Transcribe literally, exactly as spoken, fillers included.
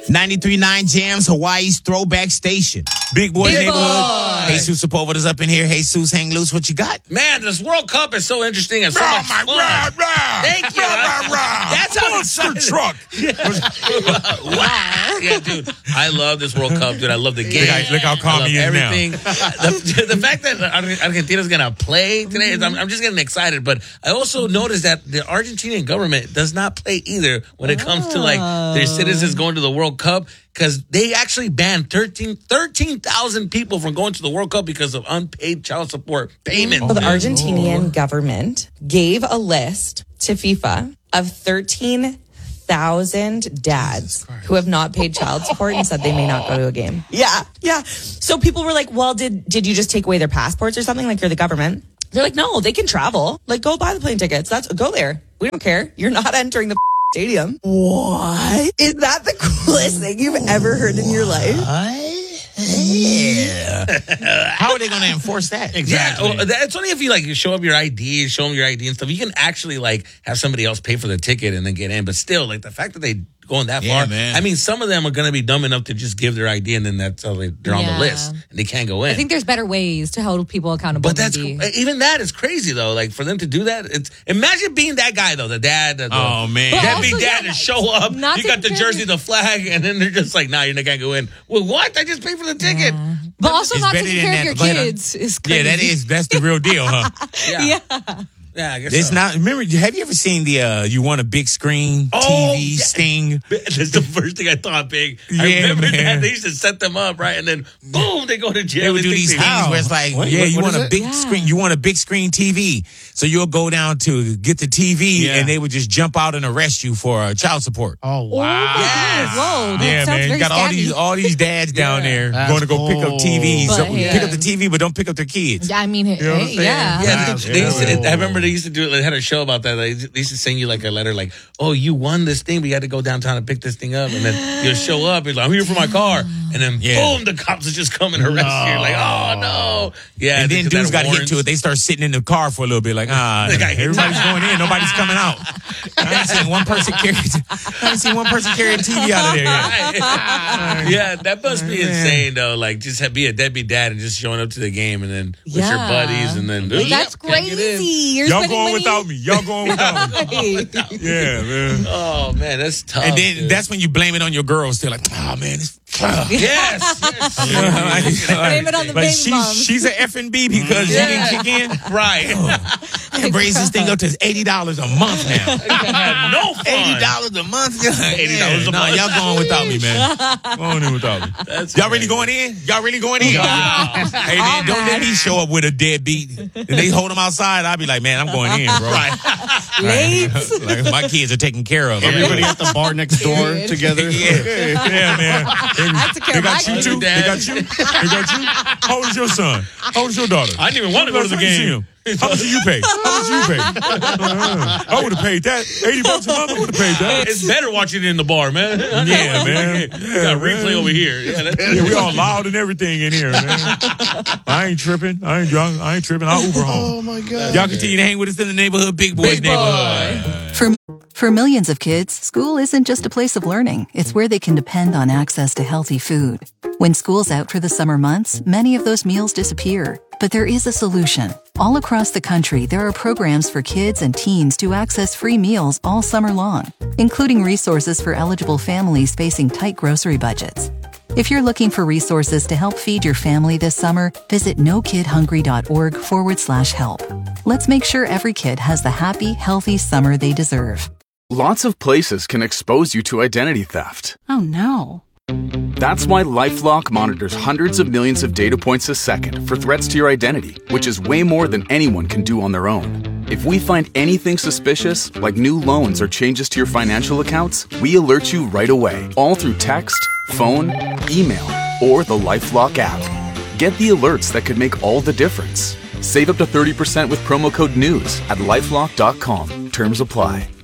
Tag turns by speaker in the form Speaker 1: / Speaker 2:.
Speaker 1: ninety-three point nine Jams, Hawaii's throwback station. Big Boy
Speaker 2: Big
Speaker 1: Neighborhood.
Speaker 2: Boy.
Speaker 1: Jesus Sepulveda's up in here. Jesus, hang loose. What you got?
Speaker 3: Man, this World Cup is so interesting and so
Speaker 1: Rah,
Speaker 3: much
Speaker 1: my,
Speaker 3: fun.
Speaker 1: rah, rah.
Speaker 3: Thank you.
Speaker 1: Rah, rah, rah.
Speaker 3: That's how
Speaker 1: Monster
Speaker 3: excited.
Speaker 1: truck.
Speaker 3: Wow. Yeah, dude. I love this World Cup, dude. I love the game.
Speaker 1: Look how- look how calm
Speaker 3: I love
Speaker 1: he is now.
Speaker 3: everything. the, the fact that Argentina's going to play today, is, I'm, I'm just getting excited. But I also noticed that the Argentinian government does not play either when it comes to like their citizens going to the World Cup, because they actually banned thirteen thousand people from going to the World Cup because of unpaid child support payments.
Speaker 4: Well, the Argentinian government gave a list to FIFA of thirteen thousand dads who have not paid child support and said they may not go to a game. Yeah, yeah. So people were like, well, did did you just take away their passports or something? Like, you're the government. They're like, no, they can travel. Like, go buy the plane tickets. That's go there. We don't care. You're not entering the stadium. What? Is that the coolest thing you've ever heard in your life?
Speaker 1: Yeah. How are they going to enforce that?
Speaker 3: Exactly. Yeah, well, it's only if you like you show up your I D, show them your I D and stuff. You can actually like have somebody else pay for the ticket and then get in. But still, like the fact that they going that
Speaker 1: Yeah,
Speaker 3: far,
Speaker 1: man.
Speaker 3: I mean, some of them are going to be dumb enough to just give their I D and then that's how they, they're on
Speaker 2: Yeah.
Speaker 3: the list and they can't go in.
Speaker 2: I think there's better ways to hold people accountable.
Speaker 3: But that's
Speaker 2: maybe.
Speaker 3: even that is crazy though. Like for them to do that, it's imagine being that guy though, the dad, the,
Speaker 1: Oh, man.
Speaker 2: But
Speaker 3: deadbeat
Speaker 2: also,
Speaker 3: dad
Speaker 2: yeah,
Speaker 3: to show up.
Speaker 2: not
Speaker 3: You got the
Speaker 2: taking care of
Speaker 3: jersey,
Speaker 2: your-
Speaker 3: the flag, and then they're just like, "Nah, you're not gonna go in." Well, what? I just paid for the ticket.
Speaker 2: But also
Speaker 1: It's
Speaker 2: not
Speaker 1: better
Speaker 2: taking
Speaker 1: than
Speaker 2: care of your
Speaker 1: that. Go ahead,
Speaker 2: kids is crazy.
Speaker 1: Yeah, that is. That's the real deal, huh?
Speaker 3: Yeah, yeah. I guess
Speaker 1: It's
Speaker 3: so.
Speaker 1: not. Remember, have you ever seen the uh, You Want a Big Screen
Speaker 3: Oh,
Speaker 1: T V
Speaker 3: yeah.
Speaker 1: Sting?
Speaker 3: That's the first thing I thought, Big. I
Speaker 1: Yeah,
Speaker 3: remember
Speaker 1: man.
Speaker 3: that. They used to set them up, right? And then, boom, they go to jail.
Speaker 1: They would do
Speaker 3: think
Speaker 1: these
Speaker 3: they-
Speaker 1: things where it's like,
Speaker 5: What?
Speaker 1: yeah,
Speaker 5: What-
Speaker 1: you
Speaker 5: what
Speaker 1: want
Speaker 5: is
Speaker 1: a
Speaker 5: it?
Speaker 1: big
Speaker 2: Yeah.
Speaker 1: screen, you want a big screen T V. So you'll go down to get the T V,
Speaker 5: Yeah.
Speaker 1: and they would just jump out and arrest you for uh, child support.
Speaker 5: Oh,
Speaker 2: Oh,
Speaker 5: wow.
Speaker 2: yes. Whoa, that
Speaker 1: Yeah,
Speaker 2: sounds
Speaker 1: man, you
Speaker 2: very
Speaker 1: got all
Speaker 2: scabby.
Speaker 1: these all these dads down
Speaker 3: Yeah.
Speaker 1: there
Speaker 5: That's
Speaker 1: going to go pick up T Vs.
Speaker 2: But,
Speaker 1: So
Speaker 2: yeah.
Speaker 1: pick up the T V, but don't pick up their kids.
Speaker 2: Yeah, I mean,
Speaker 1: know what I'm
Speaker 2: hey,
Speaker 1: saying?
Speaker 2: yeah.
Speaker 3: Yeah,
Speaker 5: That's
Speaker 3: they, they used to,
Speaker 5: cool.
Speaker 3: I remember they used to do it. They had a show about that. They, they used to send you like a letter, like, "Oh, you won this thing, but you had to go downtown and pick this thing up." And then you'll show up. It's like, "I'm here for my car," and then
Speaker 1: Yeah.
Speaker 3: boom, the cops will just come and arrest you. Like, oh no, yeah.
Speaker 1: And then
Speaker 3: because
Speaker 1: dudes
Speaker 3: that
Speaker 1: got hit
Speaker 3: warrants-
Speaker 1: to it. They start sitting in the car for a little bit, like, ah,
Speaker 3: They got hit.
Speaker 1: everybody's going in, nobody's coming out. I ain't seen one person carry. I ain't seen one person carry a T V out of there yet.
Speaker 3: Yeah, that must be
Speaker 1: Man.
Speaker 3: insane though. Like, just have, be a deadbeat dad and just showing up to the game, and then with your
Speaker 2: Yeah.
Speaker 3: buddies, and then
Speaker 2: That's
Speaker 3: Yep, can't get in.
Speaker 2: crazy. You're
Speaker 1: Y'all
Speaker 2: spending
Speaker 1: going
Speaker 2: money.
Speaker 1: without me. Y'all going without me. Yeah, man.
Speaker 3: Oh man, that's tough.
Speaker 1: And then
Speaker 3: dude.
Speaker 1: that's when you blame it on your girls. They're like, oh man, it's.
Speaker 3: yes, yes.
Speaker 2: Blame it on the
Speaker 1: like
Speaker 2: baby
Speaker 1: she's,
Speaker 2: moms.
Speaker 1: she's an F and B because
Speaker 3: Yeah.
Speaker 1: she didn't kick in.
Speaker 3: right.
Speaker 1: It brings this thing up to eighty dollars a month now.
Speaker 3: Have no fun.
Speaker 1: Eighty dollars a month. Eighty
Speaker 3: dollars a
Speaker 1: Nah,
Speaker 3: month.
Speaker 1: y'all going without me, man. Going in without me.
Speaker 3: That's
Speaker 1: Y'all really
Speaker 3: crazy.
Speaker 1: going in? Y'all really going in? Hey, man, don't let me show up with a deadbeat. And they hold them outside. I'll be like, man, I'm going in, bro.
Speaker 3: Right.
Speaker 2: Late.
Speaker 1: Like, my kids are taken care of.
Speaker 5: Everybody at the bar next door together.
Speaker 1: Yeah, yeah, man.
Speaker 2: I took care
Speaker 1: They
Speaker 2: of my
Speaker 1: got you
Speaker 2: kids.
Speaker 1: too. They
Speaker 3: Dad.
Speaker 1: got you. They got you. How old is your son? How old is your daughter?
Speaker 3: I didn't even want to go to the
Speaker 1: Let me see
Speaker 3: game.
Speaker 1: him. How much do you pay? How much do you pay? Uh, I would have paid that. eighty bucks a month, I would have paid that.
Speaker 3: It's better watching it in the bar, man.
Speaker 1: Yeah, man.
Speaker 3: We got replay over here. Yeah, that's
Speaker 1: Yeah, we all loud and everything in here, man. I ain't tripping. I ain't drunk. I ain't tripping. I'll Uber home.
Speaker 5: Oh, my God.
Speaker 1: Y'all continue to hang with us in the neighborhood, Big Boys
Speaker 3: Big Boy.
Speaker 1: neighborhood.
Speaker 6: For, for millions of kids, school isn't just a place of learning. It's where they can depend on access to healthy food. When school's out for the summer months, many of those meals disappear. But there is a solution. All across the country, there are programs for kids and teens to access free meals all summer long, including resources for eligible families facing tight grocery budgets. If you're looking for resources to help feed your family this summer, visit nokidhungry.org forward slash help. Let's make sure every kid has the happy, healthy summer they deserve.
Speaker 7: Lots of places can expose you to identity theft.
Speaker 6: Oh no.
Speaker 7: That's why LifeLock monitors hundreds of millions of data points a second for threats to your identity, which is way more than anyone can do on their own. If we find anything suspicious, like new loans or changes to your financial accounts, we alert you right away, all through text, phone, email, or the LifeLock app. Get the alerts that could make all the difference. Save up to thirty percent with promo code NEWS at lifelock dot com. Terms apply.